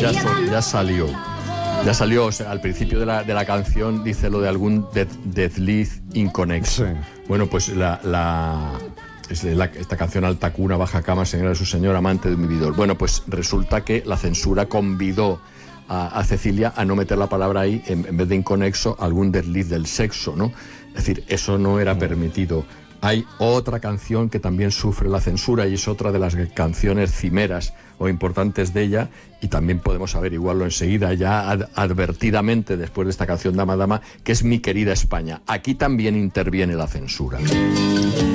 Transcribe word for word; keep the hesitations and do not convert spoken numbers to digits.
ya, so- ya salió. Ya salió, o sea, al principio de la, de la canción dice lo de algún de- desliz inconexo. Sí. Bueno, pues la, la, es la- esta canción Alta cuna, baja cama, señora de su señor, amante de un vividor. Bueno, pues resulta que la censura convidó a, a Cecilia a no meter la palabra ahí, en, en vez de inconexo, algún desliz del sexo, ¿no? Es decir, eso no era permitido. Hay otra canción que también sufre la censura y es otra de las canciones cimeras o importantes de ella, y también podemos averiguarlo enseguida, ya ad- advertidamente después de esta canción Dama Dama, que es Mi querida España. Aquí también interviene la censura.